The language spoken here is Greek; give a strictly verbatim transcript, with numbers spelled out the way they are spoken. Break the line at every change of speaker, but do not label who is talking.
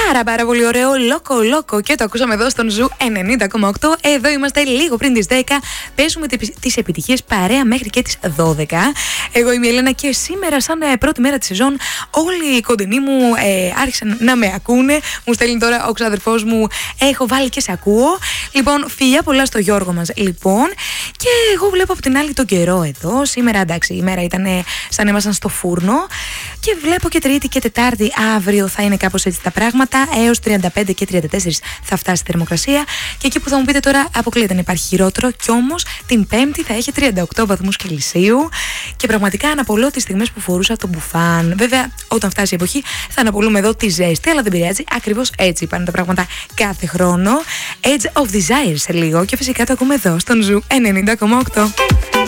Πάρα πάρα πολύ ωραίο, λόκο λόκο, και το ακούσαμε εδώ στον Ζου ενενήντα κόμμα οκτώ. Εδώ είμαστε λίγο πριν τις δέκα. Παίζουμε τις επιτυχίες παρέα μέχρι και τις δώδεκα. Εγώ είμαι η Ελένα και σήμερα, σαν πρώτη μέρα της σεζόν, όλοι οι κοντινοί μου ε, άρχισαν να με ακούνε. Μου στέλνει τώρα ο ξαδερφός μου, έχω βάλει και σε ακούω. Λοιπόν, φιλιά πολλά στο Γιώργο μας. Λοιπόν, και εγώ βλέπω από την άλλη τον καιρό εδώ. Σήμερα, εντάξει, η μέρα ήταν σαν ήμασταν στο φούρνο. Και βλέπω και Τρίτη και Τετάρτη, αύριο θα είναι κάπως έτσι τα πράγματα. Έως τριάντα πέντε και τριάντα τέσσερα θα φτάσει η θερμοκρασία. Και εκεί που θα μου πείτε τώρα, αποκλείεται να υπάρχει χειρότερο. Κι όμως την Πέμπτη θα έχει τριάντα οκτώ βαθμούς Κελσίου. Και πραγματικά αναπολώ τις στιγμές που φορούσα το μπουφάν. Βέβαια, όταν φτάσει η εποχή, θα αναπολούμε εδώ τη ζέστη, αλλά δεν πειράζει. Ακριβώς έτσι πάνε τα πράγματα κάθε χρόνο. Edge of Desire σε λίγο. Και φυσικά το ακούμε εδώ στον Ζου ενενήντα κόμμα οκτώ.